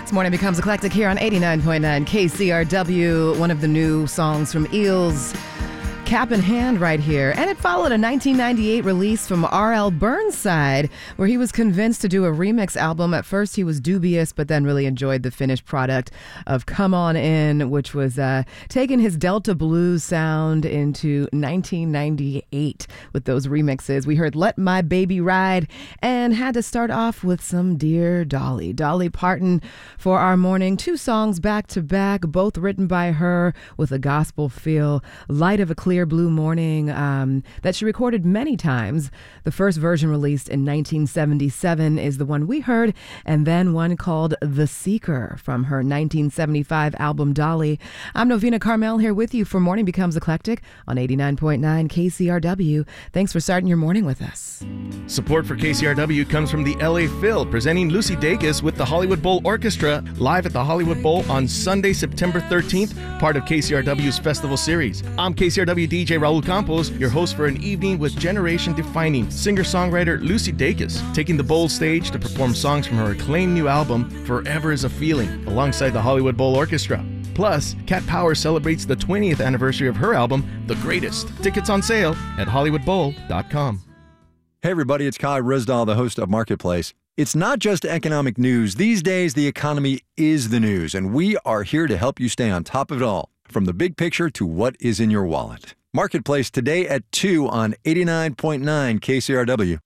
This morning becomes eclectic here on 89.9 KCRW, one of the new songs from Eels, Cap in Hand right here. And it followed a 1998 release from R.L. Burnside, where he was convinced to do a remix album. At first he was dubious, but then really enjoyed the finished product of Come On In, which was taking his Delta blues sound into 1998 with those remixes. We heard Let My Baby Ride and had to start off with some Dear Dolly. Dolly Parton for our morning. Two songs back to back, both written by her with a gospel feel. Light of a Clear Blue Morning that she recorded many times. The first version released in 1977 is the one we heard, and then one called The Seeker from her 1975 album Dolly. I'm Novena Carmel here with you for Morning Becomes Eclectic on 89.9 KCRW. Thanks for starting your morning with us. Support for KCRW comes from the LA Phil, presenting Lucy Dacus with the Hollywood Bowl Orchestra live at the Hollywood Bowl on Sunday, September 13th, part of KCRW's festival series. I'm KCRW DJ Raul Campos, your host for an evening with generation-defining singer-songwriter Lucy Dacus, taking the bold stage to perform songs from her acclaimed new album, Forever is a Feeling, alongside the Hollywood Bowl Orchestra. Plus, Cat Power celebrates the 20th anniversary of her album, The Greatest. Tickets on sale at hollywoodbowl.com. Hey everybody, it's Kai Risdahl, the host of Marketplace. It's not just economic news. These days, the economy is the news, and we are here to help you stay on top of it all, from the big picture to what is in your wallet. Marketplace today at 2 on 89.9 KCRW.